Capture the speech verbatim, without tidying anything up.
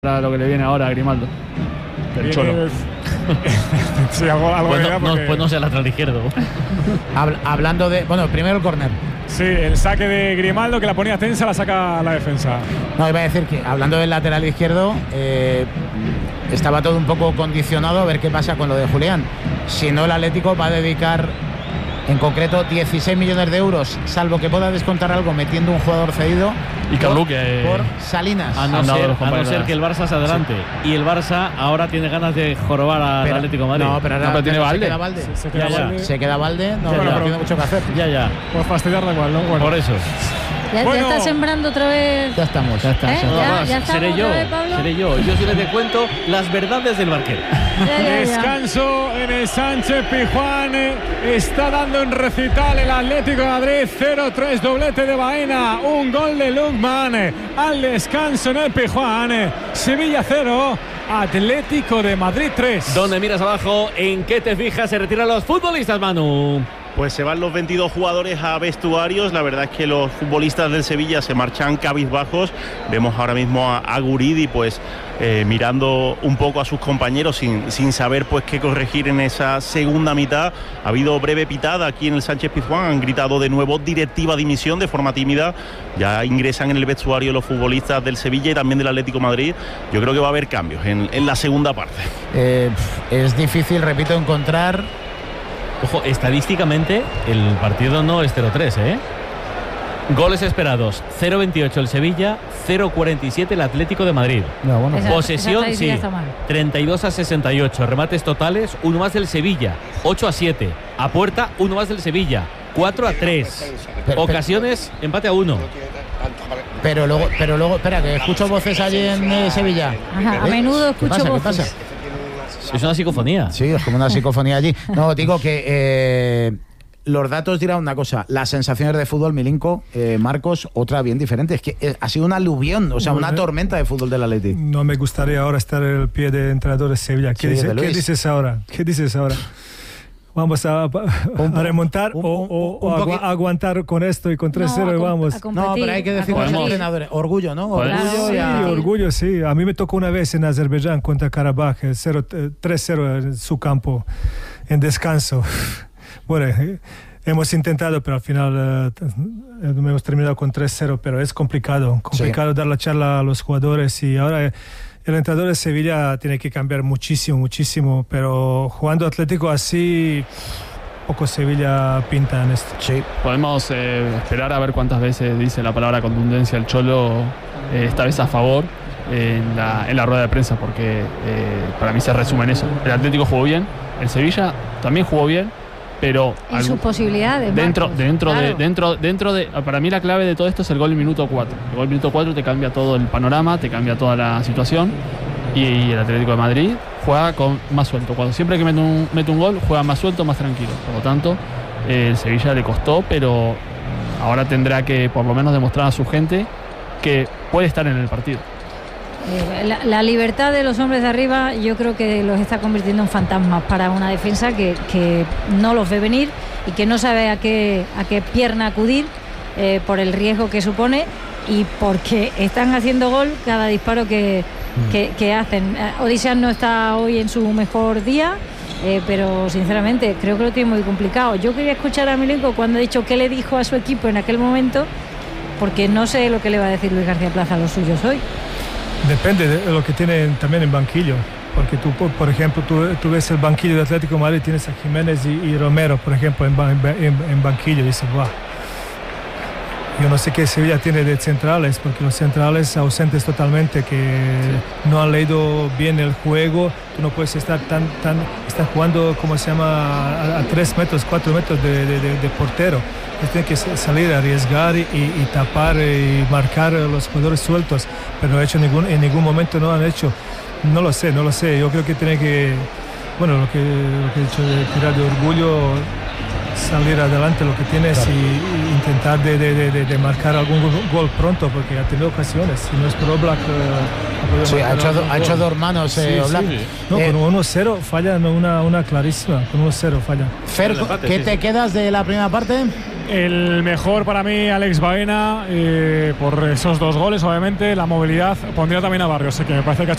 Para lo que le viene ahora a Grimaldo. El Cholo. Sí, algo, algo pues, no, porque... no, pues no sea lateral izquierdo. Habl hablando de. Bueno, primero el córner. Sí, el saque de Grimaldo que la ponía tensa, la saca a la defensa. No, iba a decir que hablando del lateral izquierdo, eh, estaba todo un poco condicionado a ver qué pasa con lo de Julián. Si no, el Atlético va a dedicar en concreto dieciséis millones de euros, salvo que pueda descontar algo metiendo un jugador cedido. Y Carlu, que por Salinas. A no, ser, a no ser que el Barça se adelante. Sí. Y el Barça ahora tiene ganas de jorobar al pero, Atlético de Madrid. No, pero ahora no, pero tiene Valde. Se queda Valde. Se, se queda ya, Valde. Ya. Se queda Valde. No, ya, bueno, ya. no tiene mucho que hacer. Ya, ya. Por fastidiarla igual, ¿no? Bueno. Por eso. Ya, bueno. ya está sembrando otra vez. Ya estamos. Ya está. ¿Eh? No, ya, no, ya seré yo. Vez, seré yo. Yo sí les cuento las verdades del barquero. Ya, ya, ya. Descanso en el Sánchez Pizjuán. Está dando un recital el Atlético de Madrid. cero tres, doblete de Baena. Un gol de Lukman. Al descanso en el Pizjuán. Sevilla cero. Atlético de Madrid tres. Donde miras abajo, ¿en qué te fijas? Se retiran los futbolistas, Manu. Pues se van los veintidós jugadores a vestuarios. La verdad es que los futbolistas del Sevilla se marchan cabizbajos. Vemos ahora mismo a, a Guridi pues eh, mirando un poco a sus compañeros sin, sin saber pues qué corregir en esa segunda mitad. Ha habido breve pitada aquí en el Sánchez Pizjuán. Han gritado de nuevo directiva dimisión de forma tímida. Ya ingresan en el vestuario los futbolistas del Sevilla y también del Atlético de Madrid. Yo creo que va a haber cambios en, en la segunda parte. Eh, es difícil, repito, encontrar. Ojo, estadísticamente el partido no es cero tres, ¿eh? Goles esperados, cero veintiocho el Sevilla, cero cuarenta y siete el Atlético de Madrid. No, bueno, Esa, posesión, esa sí, treinta y dos a sesenta y ocho. Remates totales, uno más del Sevilla, ocho a siete. A puerta, uno más del Sevilla, cuatro a tres. Pero, Ocasiones, pero, empate a uno. Pero luego, pero luego, espera, que escucho voces allí en eh, Sevilla. Ajá, a menudo escucho ¿Qué pasa? voces. ¿Qué pasa? Es una psicofonía. Sí, es como una psicofonía allí. No, digo que eh, los datos dirán una cosa. Las sensaciones de fútbol, Milinko, eh, Marcos, otra bien diferente. Es que eh, ha sido una aluvión, o sea, una tormenta de fútbol del Atleti. No me gustaría ahora estar en el pie de entrenador de Sevilla. ¿Qué, Sí, dice, de ¿qué dices ahora? ¿Qué dices ahora? ¿Vamos a, a remontar un, o, un, o, un, un o agu aguantar con esto y con tres cero no, y vamos? a No, pero hay que decir a los entrenadores. Orgullo, ¿no? Orgullo, sí, y a... orgullo, sí. A mí me tocó una vez en Azerbaiyán contra Karabaj, tres cero en su campo, en descanso. Bueno, eh, hemos intentado, pero al final eh, hemos terminado con tres cero, pero es complicado. Complicado sí. Dar la charla a los jugadores y ahora... Eh, el entrenador de Sevilla tiene que cambiar muchísimo, muchísimo, pero jugando Atlético así, poco Sevilla pinta en esto. Sí. Podemos eh, esperar a ver cuántas veces dice la palabra contundencia el Cholo, eh, esta vez a favor, eh, en, la, en la rueda de prensa, porque eh, para mí se resume en eso. El Atlético jugó bien, el Sevilla también jugó bien, pero y algo, sus posibilidades dentro Marcos, dentro claro. de dentro dentro de para mí la clave de todo esto es el gol en minuto cuatro. El gol en minuto cuatro te cambia todo el panorama, te cambia toda la situación y, y el Atlético de Madrid juega con más suelto. Cuando siempre que mete un, mete un gol juega más suelto, más tranquilo. Por lo tanto, eh, el Sevilla le costó, pero ahora tendrá que por lo menos demostrar a su gente que puede estar en el partido. Eh, la, la libertad de los hombres de arriba yo creo que los está convirtiendo en fantasmas para una defensa que, que no los ve venir y que no sabe a qué, a qué pierna acudir eh, por el riesgo que supone y porque están haciendo gol cada disparo que, mm. que, que hacen. Odysseas no está hoy en su mejor día, eh, pero sinceramente creo que lo tiene muy complicado. Yo quería escuchar a Milenko cuando ha dicho qué le dijo a su equipo en aquel momento, porque no sé lo que le va a decir Luis García Plaza a los suyos hoy. Depende de lo que tienen también en banquillo, porque tú, por ejemplo, tú, tú ves el banquillo de Atlético de Madrid, tienes a Jiménez y, y Romero, por ejemplo, en, en, en banquillo, y dices, wow. Yo no sé qué Sevilla tiene de centrales, porque los centrales ausentes totalmente, que sí. no han leído bien el juego. Tú no puedes estar tan, tan, estar jugando, ¿cómo se llama?, a, a tres metros, cuatro metros de, de, de, de portero. Tienen que salir a arriesgar y, y tapar y marcar a los jugadores sueltos, pero no ha hecho ningún, en ningún momento no han hecho. No lo sé, no lo sé. Yo creo que tiene que, bueno, lo que, lo que he dicho de tirar de orgullo, salir adelante lo que tienes claro. y, y intentar de, de, de, de marcar algún gol pronto, porque ha tenido ocasiones. Si no es por Oblak, eh, sí, ha hecho, ha hecho dos manos eh, sí, Oblak. Sí. No, eh, con uno cero falla una, una clarísima, con uno cero falla. Fer, ¿qué te quedas de la primera parte? El mejor para mí, Alex Baena, eh, por esos dos goles, obviamente. La movilidad, pondría también a Barrios, que me parece que ha hecho